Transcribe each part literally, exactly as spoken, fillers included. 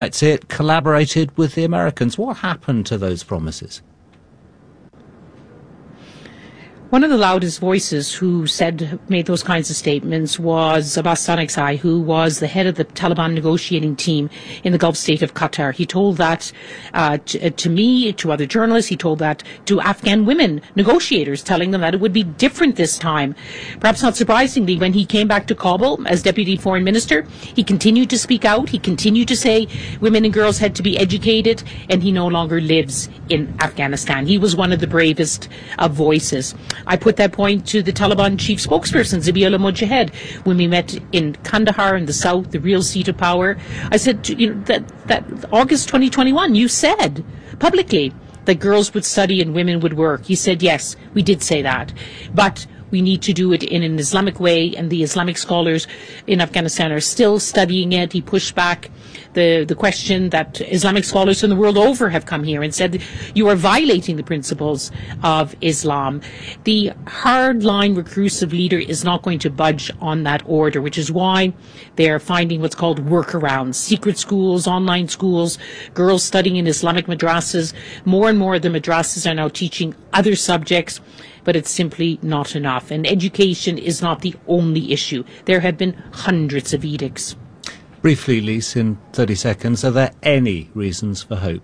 That's it, collaborated with the Americans. What happened to those promises? One of the loudest voices who said, made those kinds of statements was Abbas Stanekzai, who was the head of the Taliban negotiating team in the Gulf state of Qatar. He told that uh, to, to me, to other journalists. He told that to Afghan women negotiators, telling them that it would be different this time. Perhaps not surprisingly, when he came back to Kabul as Deputy Foreign Minister, he continued to speak out. He continued to say women and girls had to be educated, and he no longer lives in Afghanistan. He was one of the bravest of voices. I put that point to the Taliban chief spokesperson, Zabiullah Mujahid, when we met in Kandahar in the south, the real seat of power. I said, you know, that, that August twenty twenty-one, you said publicly that girls would study and women would work. He said, yes, we did say that. But we need to do it in an Islamic way, and the Islamic scholars in Afghanistan are still studying it. He pushed back the, the question that Islamic scholars from the world over have come here and said, you are violating the principles of Islam. The hardline reclusive leader is not going to budge on that order, which is why they're finding what's called workarounds, secret schools, online schools, girls studying in Islamic madrasas. More and more of the madrasas are now teaching other subjects, but it's simply not enough. And education is not the only issue. There have been hundreds of edicts. Briefly, Lise, in thirty seconds, are there any reasons for hope?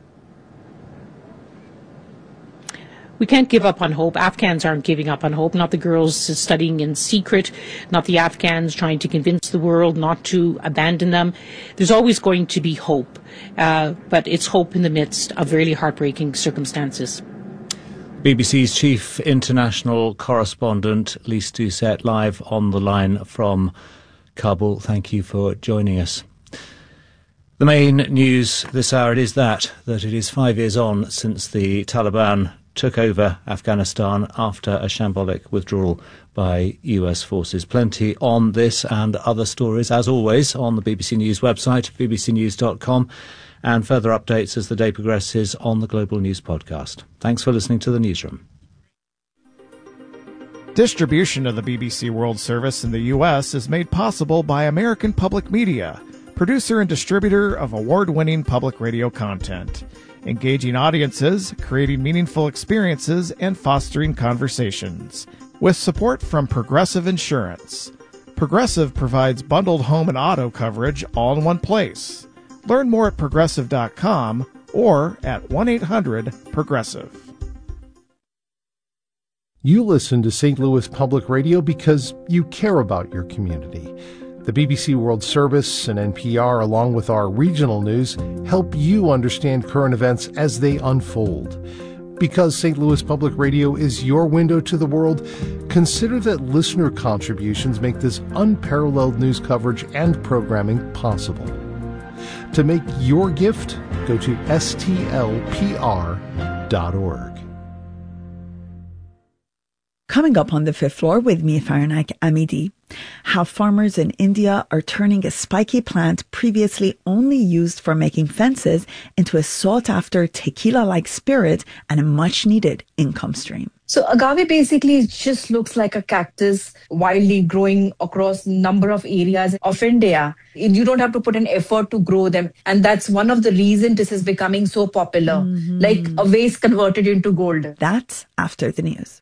We can't give up on hope. Afghans aren't giving up on hope, not the girls studying in secret, not the Afghans trying to convince the world not to abandon them. There's always going to be hope, uh, but it's hope in the midst of really heartbreaking circumstances. B B C's chief international correspondent, Lise Doucet, live on the line from Kabul. Thank you for joining us. The main news this hour it is that, that it is five years on since the Taliban took over Afghanistan after a shambolic withdrawal by U S forces. Plenty on this and other stories, as always, on the B B C News website, b b c news dot com, and further updates as the day progresses on the Global News podcast. Thanks for listening to The Newsroom. Distribution of the B B C World Service in the U S is made possible by American Public Media, producer and distributor of award-winning public radio content, engaging audiences, creating meaningful experiences, and fostering conversations. With support from Progressive Insurance. Progressive provides bundled home and auto coverage all in one place. Learn more at progressive dot com or at one eight hundred progressive. You listen to Saint Louis Public Radio because you care about your community. The B B C World Service and N P R, along with our regional news, help you understand current events as they unfold. Because Saint Louis Public Radio is your window to the world, consider that listener contributions make this unparalleled news coverage and programming possible. To make your gift, go to S T L P R dot org. Coming up on the fifth floor with me, Farnak Amidi, how farmers in India are turning a spiky plant previously only used for making fences into a sought-after tequila-like spirit and a much-needed income stream. So agave basically just looks like a cactus wildly growing across a number of areas of India. You don't have to put an effort to grow them. And that's one of the reasons this is becoming so popular, mm-hmm. like a vase converted into gold. That's after the news.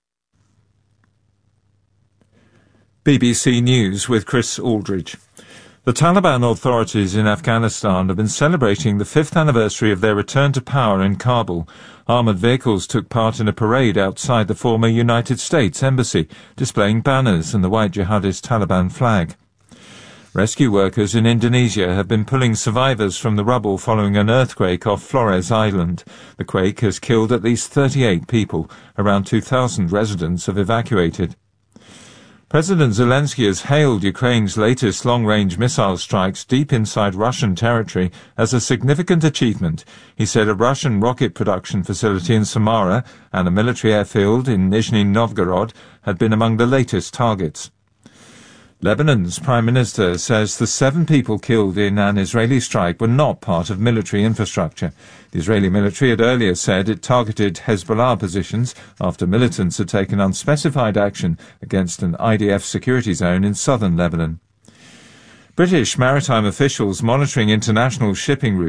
B B C News with Chris Aldridge. The Taliban authorities in Afghanistan have been celebrating the fifth anniversary of their return to power in Kabul. Armoured vehicles took part in a parade outside the former United States Embassy, displaying banners and the white jihadist Taliban flag. Rescue workers in Indonesia have been pulling survivors from the rubble following an earthquake off Flores Island. The quake has killed at least thirty-eight people. Around two thousand residents have evacuated. President Zelensky has hailed Ukraine's latest long-range missile strikes deep inside Russian territory as a significant achievement. He said a Russian rocket production facility in Samara and a military airfield in Nizhny Novgorod had been among the latest targets. Lebanon's Prime Minister says the seven people killed in an Israeli strike were not part of military infrastructure. The Israeli military had earlier said it targeted Hezbollah positions after militants had taken unspecified action against an I D F security zone in southern Lebanon. British maritime officials monitoring international shipping routes